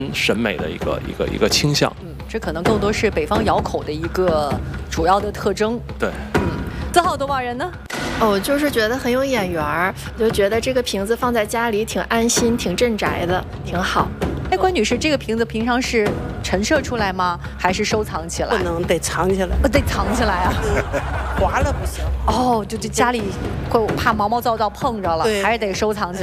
审美的一个倾向。 这可能更多是北方窑口的一个主要的特征。 对， 4号多宝人呢？ 我就是觉得很有眼缘儿，就觉得这个瓶子放在家里挺安心、挺镇宅的，挺好。 哎，关女士，这个瓶子平常是陈设出来吗？还是收藏起来？ 不能，得藏起来。 得藏起来啊！ 划了不行。 哦，就家里会怕毛毛躁躁碰着了， 对， 还是得收藏起来。